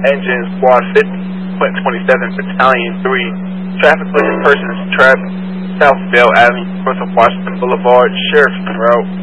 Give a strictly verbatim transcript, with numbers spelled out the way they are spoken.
Engine Squad fifty, Clinton twenty-seven, Battalion three, traffic collision persons trapped South Bell Avenue, north of Washington Boulevard, Sheriff's Route.